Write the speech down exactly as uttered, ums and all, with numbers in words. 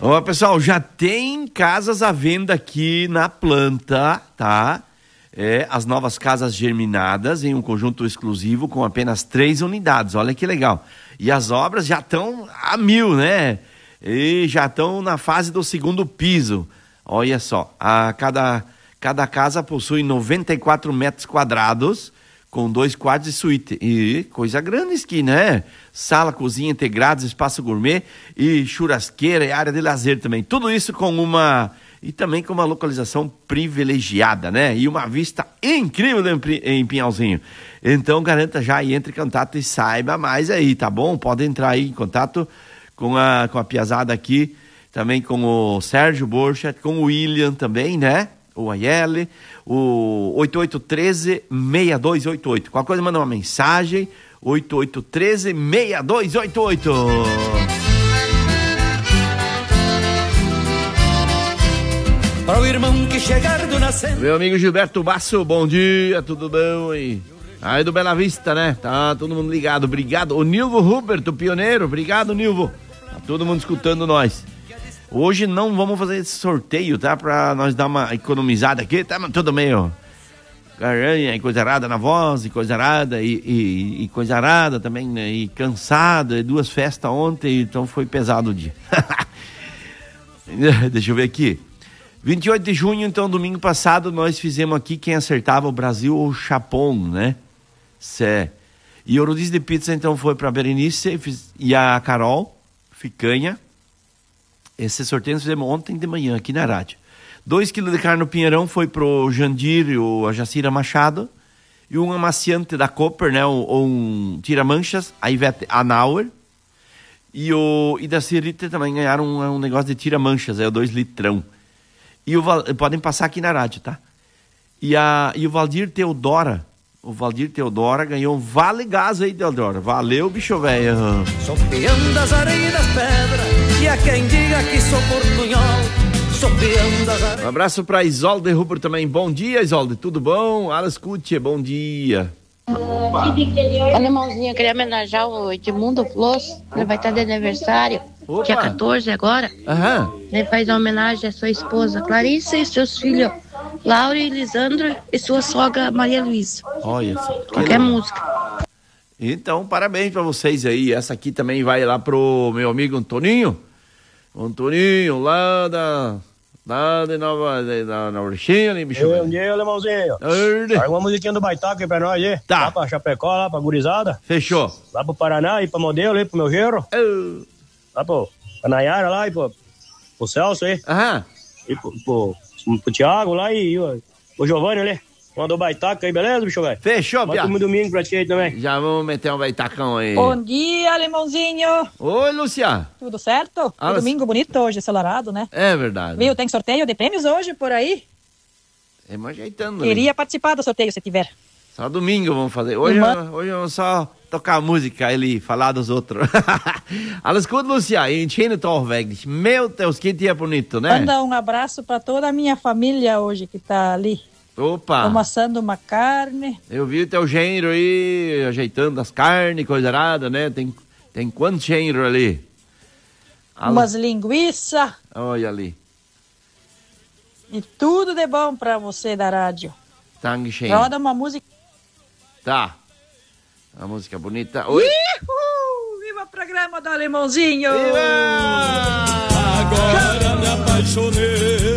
Ó, pessoal, já tem casas à venda aqui na planta, tá? É, as novas casas germinadas em um conjunto exclusivo com apenas três unidades. Olha que legal. E as obras já estão a mil, né? E já estão na fase do segundo piso. Olha só, a cada, cada casa possui noventa e quatro metros quadrados, com dois quartos e suíte. E coisa grande isso aqui, né? Sala, cozinha integrados, espaço gourmet e churrasqueira e área de lazer também. Tudo isso com uma... E também com uma localização privilegiada, né? E uma vista incrível em Pinhalzinho. Então garanta já e entre em contato e saiba mais aí, tá bom? Pode entrar aí em contato com a, com a piazada aqui, também com o Sérgio Borchardt, com o William também, né? O Ayele, o oito oito um três, seis dois oito oito. Qualquer coisa, manda uma mensagem, oito oito um três, seis dois oito oito. Para o irmão que chegar do nascente. Meu amigo Gilberto Basso, bom dia, tudo bom aí? Aí do Bela Vista, né? Tá todo mundo ligado, obrigado. O Nilvo Hubert, o pioneiro, obrigado, Nilvo. Tá todo mundo escutando nós. Hoje não vamos fazer esse sorteio, tá? Pra nós dar uma economizada aqui, tá? Mas tudo meio garanha e coisa arada na voz, e coisa arada, e, e, e coisa arada também, né? E cansada, e duas festas ontem, então foi pesado o dia. Deixa eu ver aqui. vinte e oito de junho, então, domingo passado, nós fizemos aqui quem acertava o Brasil ou o Japão, né? Cé. E o rodízio de pizza, então, foi para a Berenice e a Carol Ficanha. Esse sorteio nós fizemos ontem de manhã, aqui na rádio. Dois quilos de carne no Pinheirão foi pro Jandir e o, a Jacira Machado. E um amaciante da Copper, né? Ou um tira-manchas, a Ivete Anauer. E, o, e da Cirita também ganharam um, um negócio de tira-manchas, é o dois litrão. E o, podem passar aqui na rádio, tá? E, a, e o Valdir Teodora, o Valdir Teodora ganhou um vale gás aí, Teodora. Valeu, bicho velho. Sopeando as areias das pedras, e a quem diga que sou portunhol, sopeando as areias. Um abraço pra Isolde Rubro também. Bom dia, Isolde, tudo bom? Alas Cutie, bom dia. Olha, irmãozinho, eu queria homenagear o Edmundo Flores, ele vai estar de aniversário. Opa. Dia quatorze agora. Aham. Ele faz uma homenagem à sua esposa Clarissa e seus filhos Laura e Lisandro e sua sogra Maria Luísa. Olha só. Qualquer música. Então, parabéns pra vocês aí. Essa aqui também vai lá pro meu amigo Antoninho. Antoninho, lá da... Lá de Nova... Da Nova Urchinha, né, bicho? Bom dia, alemãozinho. Pega uma musiquinha do Baitaca aí pra nós aí. Tá. Lá pra Chapecó, lá pra Gurizada. Fechou. Lá pro Paraná e pra Modelo aí, pro meu genro. Uh. Lá pro... Pra Nayara lá e pro... Pro Celso aí. Aham. E pro... Pro, pro Thiago lá e... e o, o Giovanni ali. Mandou Baitaca aí, beleza, bicho velho? Fechou, Pia. Bota um domingo pra ti aí também. Já vamos meter um baitacão aí. Bom dia, alemãozinho. Oi, Lúcia. Tudo certo? Ah, um domingo bonito hoje, acelerado, né? É verdade. Viu, tem sorteio de prêmios hoje por aí? Estamos ajeitando. Queria ali. participar do sorteio se tiver. Só domingo vamos fazer. Hoje, Uma... hoje vamos só tocar música e falar dos outros. Alles gut, Lúcia. Enchendo Torweg. Meu Deus, que dia bonito, né? Manda um abraço pra toda a minha família hoje que tá ali. Opa! Tô amassando uma carne. Eu vi o teu gênero aí, ajeitando as carnes, coisa arada, né? Tem, tem quantos gêneros ali? Umas linguiças. Olha ali. E tudo de bom pra você da rádio. Tang Shen. Roda uma música. Tá. Uma música bonita. Oi! Ihu! Viva o programa do Alemãozinho! Viva! Agora me apaixonei